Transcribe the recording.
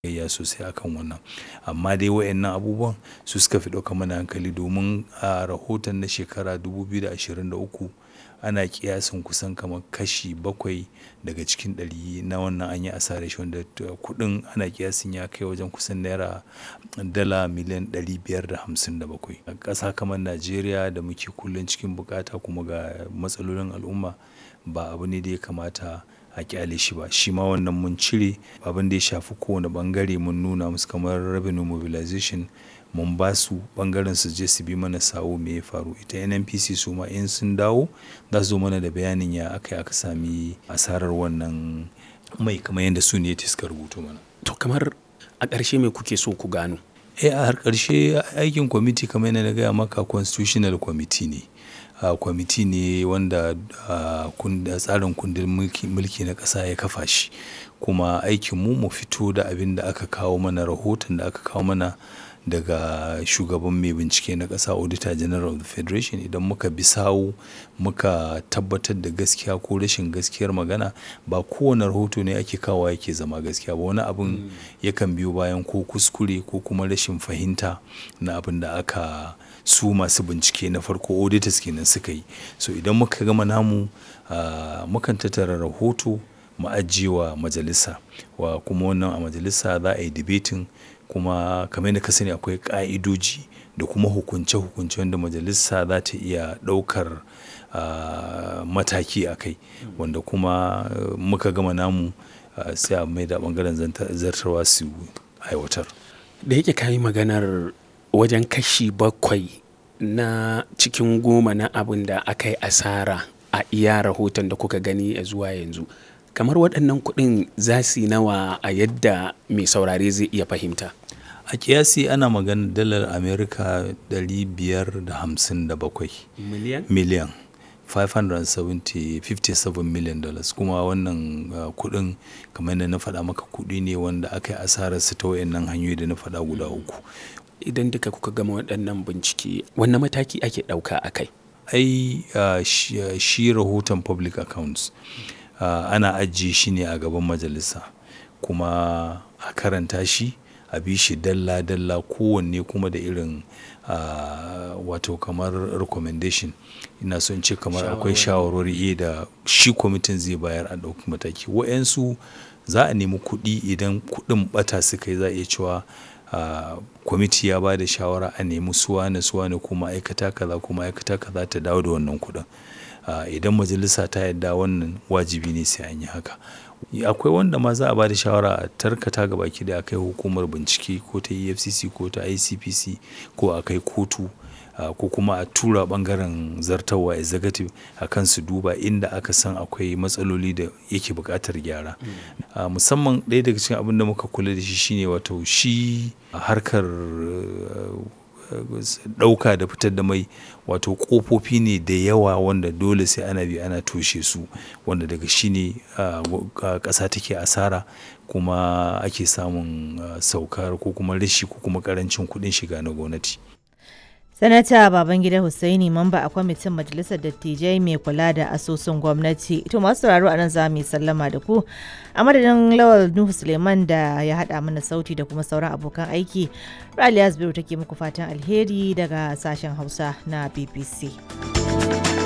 ya sosai akan wannan. Amma dai wayannan abubuwan su suka fi ɗauka mana hankali domin a rahoton na shekara 2023 ana ƙiyasin kusan kamar kashi 7 daga cikin 100 na wannan an yi asarar shi, wanda kuɗin ana ƙiyasin ya kai wajen kusan naira dala miliyan 557. A ƙasa kamar Najeriya da muke kullum cikin bukata kuma ga matsalolin al'umma, ba abu ne da ya kamata a ƙyale shi ba. Shi ma wannan mun cire abin da ya shafi kowane ɓangare, mun nuna musu kamar revenue mobilization, mun ba su ɓangaren su je su bi mana sawu me ya faru. Ita NNPC su ma in sun dawo za su zo mana da bayanin ya aka yi aka sami asarar wannan mai, kamar yadda su ne suka rubuto mana. To kamar a ƙarshe me kuke so ku gano? A har ƙarshe aikin kwamiti kamar yadda na gaya maka constitutional committee ne. Kwamiti ne wanda tsarin kundin mulki na ƙasa ya kafa shi, kuma aikinmu mu fito da abin da aka kawo mana, rahoton da aka kawo mana daga shugaban mai bincike na ƙasa, Auditor General of the Federation. Idan muka bi sawu muka tabbatar da gaskiya ko rashin gaskiyar magana, ba kowane rahoto ne ake kawo yake zama gaskiya ba. Wani abin yakan biyo bayan ko kuskure ko kuma rashin fahimta na abin da aka su masu bincike na farko auditors kenan suka yi. So idan muka gama namu mukan tattara rahoto mu ajiye wa majalisa, wa kuma wannan a majalisa za a yi debating, kuma kamar yadda ka sani akwai ƙa'idoji da kuma hukunce-hukunce wanda majalisa za ta iya ɗaukar mataki a kai, wanda kuma muka gama namu sai a mai da ɓangaren zartarwa su aiwatar. Da yake ka yi maganar wajen kashi 7 na cikin 10 na abin da aka yi asara a iya rahoton da kuka gani a zuwa yanzu, kamar waɗannan kuɗin za su yi nawa a yadda mai saurare zai iya fahimta? A kiyasi ana magana dalar Amerika 557 miliyan $557 million, kuma wannan kuɗin kamar yadda na faɗa maka kuɗi ne wanda aka yi asararsa ta wayannan hanyoyi da na faɗa guda 3. Idan duka kuka gama waɗannan bincike, wanne mataki ake ɗauka a kai? Shi rahoton public accounts ana ajiye shi ne a gaban majalisa, kuma a karanta shi, a bi shi dalla-dalla, kowanne kuma da irin wato kamar recommendation, ina son ce kamar akwai shawarwari da shi kwamitin zai bayar a ɗauki mataki. Wa'yansu za a nemi kuɗi, idan kuɗin ɓata suka yi za a iya cewa kwamiti ya ba da shawara a nemi suwane ko ma'aikata kaza ko ma'aikata kaza ta dawo da wannan kuɗin. Idan majalisa ta yarda, wannan wajibi ne sai an yi haka. Akwai wanda ma za a ba da shawara a tarkata ga baki da akai hukumar bincike ko ta EFCC ko ta ICPC ko a kai kotu, ko kuma a tura ɓangaren zartarwa executive a kan su duba inda aka san akwai matsaloli da yake buƙatar gyara. Musamman ɗaya daga cikin abin da muka kula da shi shine wato shi harkar ɗauka da fitar da mai, wato ƙofofi ne da yawa wanda dole sai ana bi ana toshe su, wanda daga shi ne ƙasa take asara, kuma ake samun saukar ko kuma rashi ko kuma ƙarancin kuɗin shiga na gwamnati. Sanata Babangida Hussaini, mamba a kwamitin Majalisar Dattijai mai kula da asusun gwamnati. To masu sauraro, a nan za mu yi sallama da ku. A madadin Lawal Nuhu Suleiman da ya haɗa mana sauti da kuma sauran abokan aiki, Raliya Zubairu take muku fatan alheri daga sashen Hausa na BBC.